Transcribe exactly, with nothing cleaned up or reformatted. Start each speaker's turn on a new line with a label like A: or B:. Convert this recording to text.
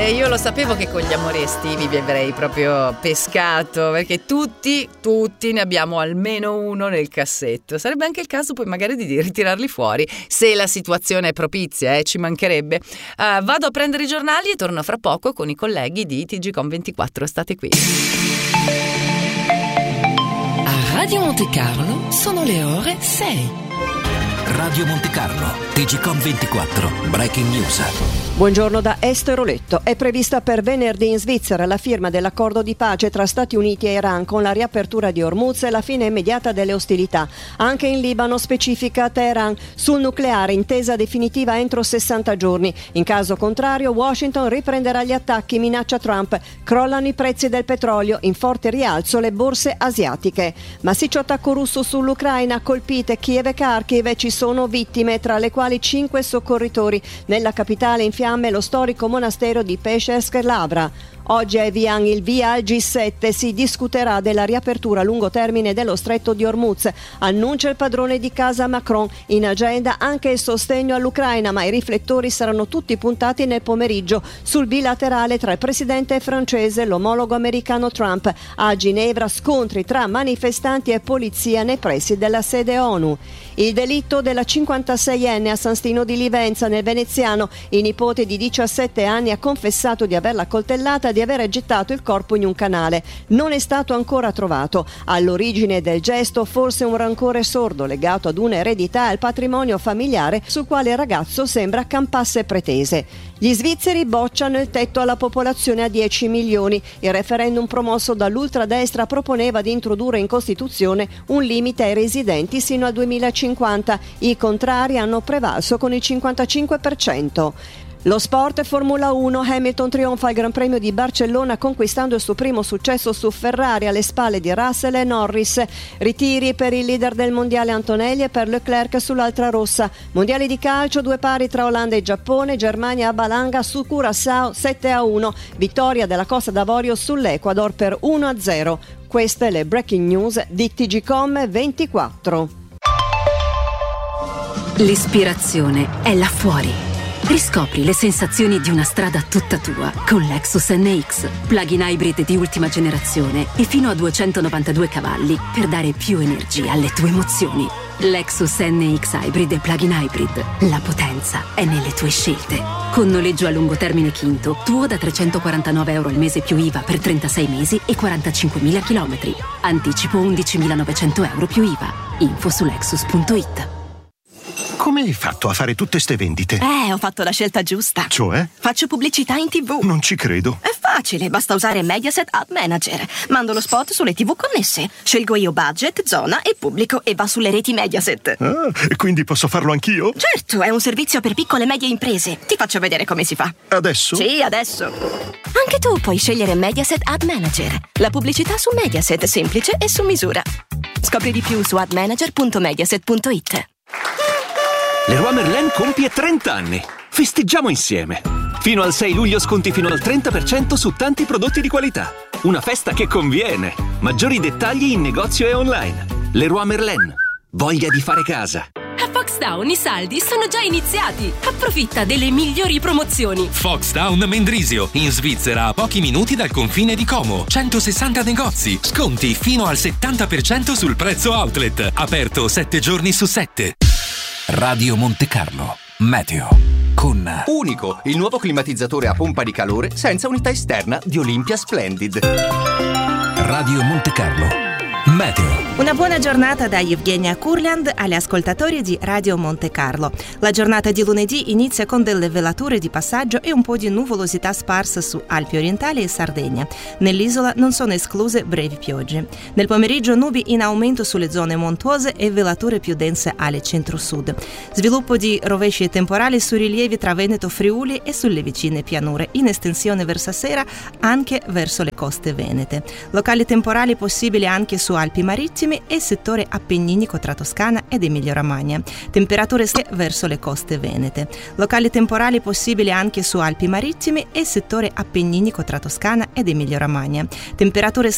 A: E io lo sapevo che con gli amori estivi vi avrei proprio pescato, perché tutti, tutti ne abbiamo almeno uno nel cassetto. Sarebbe anche il caso poi magari di ritirarli fuori, se la situazione è propizia, eh, ci mancherebbe. Uh, vado a prendere i giornali e torno fra poco con i colleghi di T G Com ventiquattro. State qui.
B: A Radio Monte Carlo sono le ore sei.
C: Radio Monte Carlo, T G Com ventiquattro, Breaking News.
D: Buongiorno da Estero Letto. È prevista per venerdì in Svizzera la firma dell'accordo di pace tra Stati Uniti e Iran con la riapertura di Hormuz e la fine immediata delle ostilità. Anche in Libano, specifica Teheran, sul nucleare, intesa definitiva entro sessanta giorni. In caso contrario, Washington riprenderà gli attacchi, minaccia Trump. Crollano i prezzi del petrolio, in forte rialzo le borse asiatiche. Massiccio attacco russo sull'Ucraina, colpite Kiev e Kharkiv, ci sono vittime, tra le quali cinque soccorritori. Nella capitale in fiamme lo storico monastero di Peschersk Lavra. Oggi a Evian il via al G sette, si discuterà della riapertura a lungo termine dello stretto di Hormuz. Annuncia il padrone di casa Macron. In agenda anche il sostegno all'Ucraina, ma i riflettori saranno tutti puntati nel pomeriggio sul bilaterale tra il presidente francese e l'omologo americano Trump. A Ginevra scontri tra manifestanti e polizia nei pressi della sede ONU. Il delitto della cinquantaseienne a San Stino di Livenza nel Veneziano. Il nipote di diciassette anni ha confessato di averla coltellata, di aver gettato il corpo in un canale. Non è stato ancora trovato. All'origine del gesto forse un rancore sordo legato ad un'eredità e al patrimonio familiare sul quale il ragazzo sembra campasse pretese. Gli svizzeri bocciano il tetto alla popolazione a dieci milioni. Il referendum promosso dall'ultradestra proponeva di introdurre in Costituzione un limite ai residenti sino al duemilacinquanta. I contrari hanno prevalso con il cinquantacinque per cento. Lo sport, Formula uno, Hamilton trionfa al Gran Premio di Barcellona conquistando il suo primo successo su Ferrari alle spalle di Russell e Norris. Ritiri per il leader del mondiale Antonelli e per Leclerc sull'altra rossa. Mondiali di calcio, due pari tra Olanda e Giappone, Germania a Balanga su Curaçao sette a uno. Vittoria della Costa d'Avorio sull'Ecuador per uno a zero. Queste le breaking news di T G Com ventiquattro.
E: L'ispirazione è là fuori. Riscopri le sensazioni di una strada tutta tua con Lexus N X, plug-in hybrid di ultima generazione e fino a duecentonovantadue cavalli per dare più energia alle tue emozioni. Lexus N X Hybrid e plug-in hybrid. La potenza è nelle tue scelte. Con noleggio a lungo termine Quinto, tuo da trecentoquarantanove euro al mese più I V A per trentasei mesi e quarantacinquemila chilometri. Anticipo undicimilanovecento euro più I V A. Info su lexus punto it.
F: Come hai fatto a fare tutte ste vendite?
G: Eh, ho fatto la scelta giusta.
F: Cioè?
G: Faccio pubblicità in tivù.
F: Non ci credo.
G: È facile, basta usare Mediaset Ad Manager. Mando lo spot sulle tivù connesse. Scelgo io budget, zona e pubblico e va sulle reti Mediaset.
F: Ah, e quindi posso farlo anch'io?
G: Certo, è un servizio per piccole e medie imprese. Ti faccio vedere come si fa.
F: Adesso?
G: Sì, adesso. Anche tu puoi scegliere Mediaset Ad Manager. La pubblicità su Mediaset, semplice e su misura. Scopri di più su ad manager punto mediaset punto it.
H: Leroy Merlin compie trenta anni. Festeggiamo insieme. Fino al sei luglio sconti fino al trenta per cento su tanti prodotti di qualità. Una festa che conviene. Maggiori dettagli in negozio e online. Leroy Merlin. Voglia di fare casa.
I: A Foxtown i saldi sono già iniziati. Approfitta delle migliori promozioni.
J: Foxtown Mendrisio, in Svizzera a pochi minuti dal confine di Como. centosessanta negozi, sconti fino al settanta per cento sul prezzo outlet. Aperto sette giorni su sette.
C: Radio Monte Carlo, meteo, con
K: Unico, il nuovo climatizzatore a pompa di calore senza unità esterna di Olympia Splendid.
C: Radio Monte Carlo, meteo.
L: Una buona giornata da Evgenia Kurland agli ascoltatori di Radio Monte Carlo. La giornata di lunedì inizia con delle velature di passaggio e un po' di nuvolosità sparsa su Alpi orientali e Sardegna. Nell'isola non sono escluse brevi piogge. Nel pomeriggio nubi in aumento sulle zone montuose e velature più dense alle centro-sud. Sviluppo di rovesci e temporali su rilievi tra Veneto, Friuli e sulle vicine pianure, in estensione verso sera anche verso le coste venete. Locali temporali possibili anche su Alpi marittime e settore appenninico tra Toscana ed Emilia-Romagna. Temperature secche verso le coste venete. Locali temporali possibili anche su Alpi marittime e settore appenninico tra Toscana ed Emilia-Romagna. Temperature